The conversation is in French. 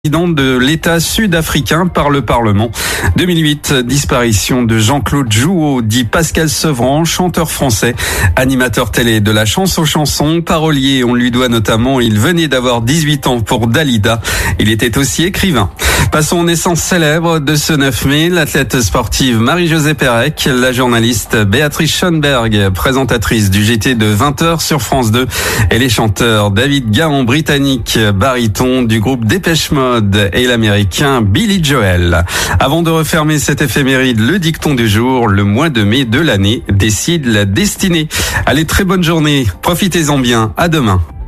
Président de l'État sud-africain par le Parlement. 2008, disparition de Jean-Claude Jouot, dit Pascal Sevran, chanteur français, animateur télé de la chanson, parolier. On lui doit notamment, il venait d'avoir 18 ans pour Dalida. Il était aussi écrivain. Passons aux naissances célèbres de ce 9 mai. L'athlète sportive Marie-Josée Pérec, la journaliste Béatrice Schoenberg, présentatrice du JT de 20h sur France 2, et les chanteurs David Gahan, britannique, baryton du groupe Dépêche Mode, et l'américain Billy Joel. Avant de refermer cette éphéméride, le dicton du jour, le mois de mai de l'année décide la destinée. Allez, très bonne journée, profitez-en bien, à demain.